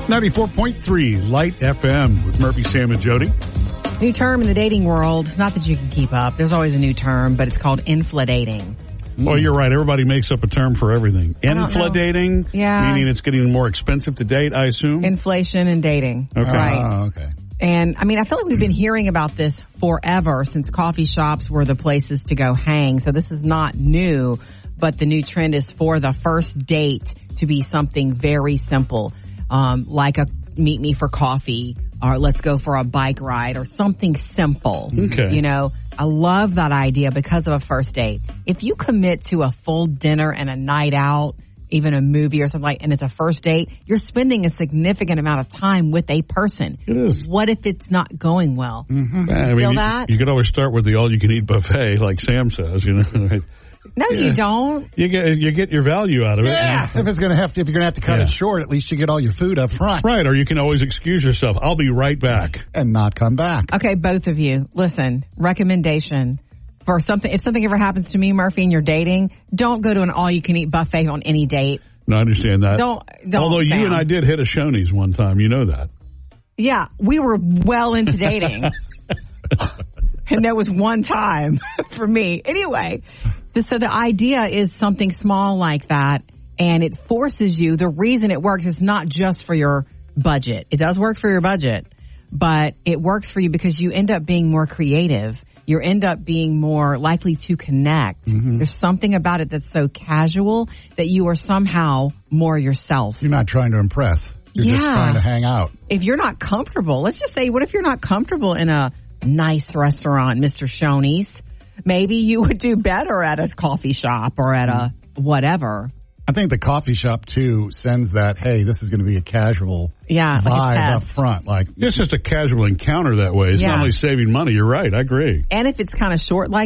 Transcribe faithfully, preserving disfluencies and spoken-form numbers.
ninety-four point three Light F M with Murphy, Sam, and Jody. New term in the dating world. Not that you can keep up. There's always a new term, but it's called infladating. Well, you're right. Everybody makes up a term for everything. Infladating, yeah, meaning it's getting more expensive to date, I assume? Inflation and dating. Okay. Right. Oh, okay. And, I mean, I feel like we've been hearing about this forever since coffee shops were the places to go hang. So this is not new, but the new trend is for the first date to be something very simple, um, like a meet me for coffee or let's go for a bike ride or something simple. Okay. You know, I love that idea because of a first date. If you commit to a full dinner and a night out, even a movie or something like, and it's a first date, you're spending a significant amount of time with a person. It is. What if it's not going well? Mm-hmm. I mean, Feel you, that? You could always start with the all-you-can-eat buffet, like Sam says, you know. No, Yeah. you don't. You get you get your value out of it. Yeah, if it's gonna have to, if you're gonna have to cut Yeah. it short, at least you get all your food up front, Right, or you can always excuse yourself. I'll be right back. and not come back. Okay, both of you, listen, recommendation for something, if something ever happens to me, Murphy, and you're dating, don't go to an all-you-can-eat buffet on any date. No, I understand that. Don't, don't. Although Sam. you and I did hit a Shoney's one time, you know that. Yeah, we were well into dating. And there was one time for me. Anyway, so the idea is something small like that, and it forces you. The reason it works is not just for your budget. It does work for your budget, but it works for you because you end up being more creative. You end up being more likely to connect. Mm-hmm. There's something about it that's so casual that you are somehow more yourself. You're not trying to impress. You're Yeah. just trying to hang out. If you're not comfortable, let's just say, what if you're not comfortable in a nice restaurant, Mister Shoney's? Maybe you would do better at a coffee shop or at a whatever. I think the coffee shop, too, sends that, hey, this is going to be a casual Yeah, like a vibe up test. front. Like, It's just a casual encounter that way. It's Yeah. not only saving money. You're right. I agree. And if it's kind of short like